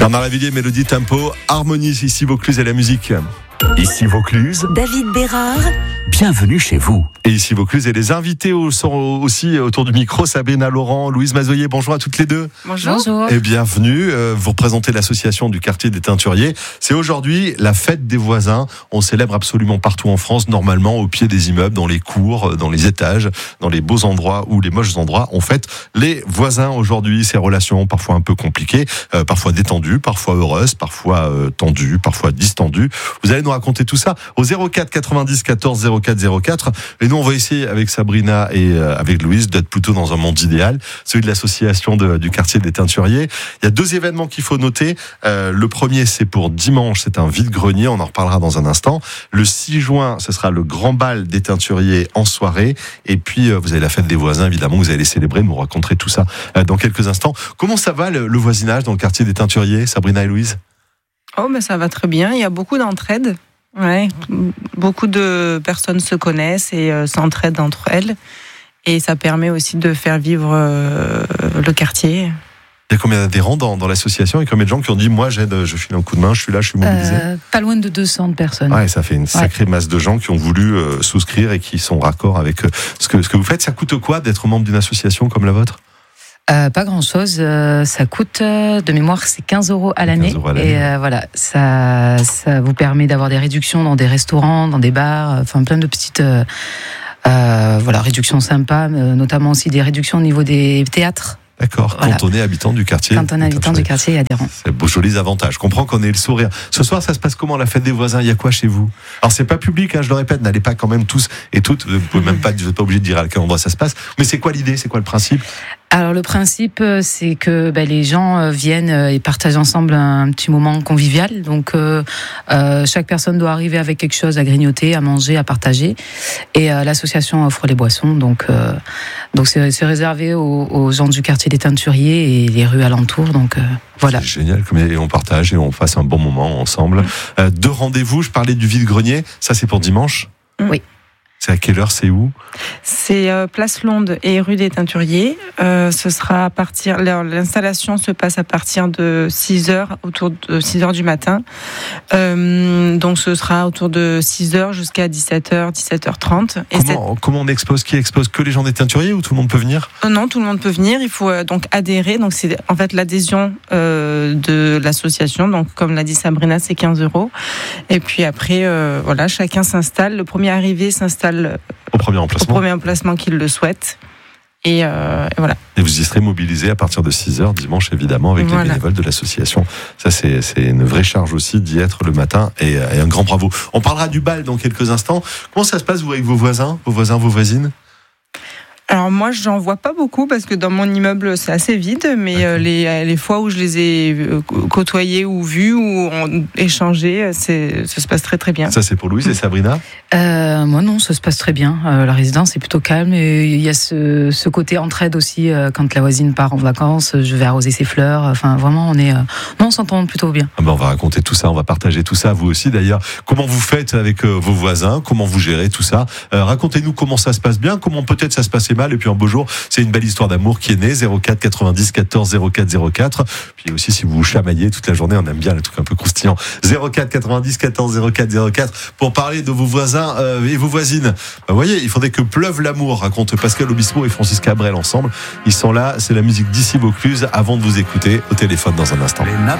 Bernard Lavilliers, mélodie, tempo, harmonie, ici Vaucluse et la musique. Ici Vaucluse, David Bérard, bienvenue chez vous. Et ici Vaucluse et les invités sont aussi autour du micro, Sabrina Laurent, Louise Mazoyer, bonjour à toutes les deux. Bonjour. Et bienvenue, vous représentez l'association du quartier des Teinturiers. C'est aujourd'hui la fête des voisins, on célèbre absolument partout en France, normalement au pied des immeubles, dans les cours, dans les étages, dans les beaux endroits ou les moches endroits. On fête les voisins aujourd'hui, ces relations parfois un peu compliquées, parfois détendues, parfois heureuses, parfois tendues, parfois distendues. Vous allez nous raconter tout ça au 04 90 14 04 04. Et nous, on va essayer avec Sabrina et avec Louise d'être plutôt dans un monde idéal, celui de l'association du quartier des Teinturiers. Il y a 2 événements qu'il faut noter. Le premier, c'est pour dimanche, c'est un vide-grenier, on en reparlera dans un instant. Le 6 juin, ce sera le grand bal des Teinturiers en soirée. Et puis, vous avez la fête des voisins, évidemment, vous allez les célébrer. Nous raconterez tout ça dans quelques instants. Comment ça va le voisinage dans le quartier des Teinturiers, Sabrina et Louise ? Oh, mais ça va très bien. Il y a beaucoup d'entraide. Ouais. Beaucoup de personnes se connaissent et s'entraident entre elles. Et ça permet aussi de faire vivre le quartier. Il y a combien d'adhérents dans l'association et combien de gens qui ont dit moi j'aide, je file un coup de main, je suis là, je suis mobilisé? Pas loin de 200 personnes. Ouais, ça fait une sacrée masse de gens qui ont voulu souscrire et qui sont raccord avec ce que vous faites. Ça coûte quoi d'être membre d'une association comme la vôtre? Pas grand chose, ça coûte de mémoire c'est 15 € à l'année. Et voilà, ça vous permet d'avoir des réductions dans des restaurants, dans des bars, enfin plein de petites réductions sympas, notamment aussi des réductions au niveau des théâtres. D'accord, voilà. Quand on est habitant du quartier. Quand on est habitant du quartier et adhérent. C'est beau, jolis avantages. Je comprends qu'on ait le sourire. Ce soir, ça se passe comment, la fête des voisins? Il y a quoi chez vous? Alors, c'est pas public, je le répète, n'allez pas quand même tous et toutes. Vous pouvez même pas, vous n'êtes pas obligé de dire à quel endroit ça se passe. Mais c'est quoi l'idée? C'est quoi le principe? Alors le principe, c'est que les gens viennent et partagent ensemble un petit moment convivial. Donc chaque personne doit arriver avec quelque chose à grignoter, à manger, à partager. Et l'association offre les boissons. Donc c'est réservé aux gens du quartier des Teinturiers et les rues alentours. Donc voilà. C'est génial, et on partage et on passe un bon moment ensemble. 2 rendez-vous. Je parlais du vide-grenier. Ça, c'est pour dimanche. Oui. C'est à quelle heure, c'est où? C'est place Londe et rue des Teinturiers. Ce sera à partir. L'installation se passe à partir de 6h, autour de 6h du matin. Donc ce sera autour de 6h jusqu'à 17h, 17h30. Et comment on expose? Qui expose? Que les gens des Teinturiers ou tout le monde peut venir? Non, tout le monde peut venir. Il faut donc adhérer. Donc c'est en fait l'adhésion de l'association. Donc comme l'a dit Sabrina, c'est 15 €. Et puis après, chacun s'installe. Le premier arrivé s'installe au premier emplacement qu'il le souhaite. Et voilà. Et vous y serez mobilisés à partir de 6h dimanche, évidemment, avec les bénévoles de l'association. Ça, c'est une vraie charge aussi d'y être le matin. Et un grand bravo. On parlera du bal dans quelques instants. Comment ça se passe, vous, avec vos voisins, vos voisines? Alors moi, j'en vois pas beaucoup parce que dans mon immeuble, c'est assez vide. Mais les fois où je les ai côtoyés ou vus ou échangés, ça se passe très très bien. Ça, c'est pour Louise et Sabrina? Moi non, ça se passe très bien. La résidence est plutôt calme. Et il y a ce côté entraide aussi. Quand la voisine part en vacances, je vais arroser ses fleurs. Enfin, vraiment, on s'entend plutôt bien. On va raconter tout ça, on va partager tout ça, vous aussi d'ailleurs. Comment vous faites avec vos voisins? Comment vous gérez tout ça? Racontez-nous comment ça se passe bien, comment peut-être ça se passait mal. Et puis un beau jour, c'est une belle histoire d'amour qui est née. 04 90 14 04 04. Puis aussi, si vous vous chamaillez toute la journée, on aime bien les trucs un peu croustillants. 04 90 14 04 04 pour parler de vos voisins et vos voisines. Vous voyez, il faudrait que pleuve l'amour, raconte Pascal Obispo et Francis Cabrel ensemble. Ils sont là, c'est la musique d'ici Vaucluse avant de vous écouter au téléphone dans un instant.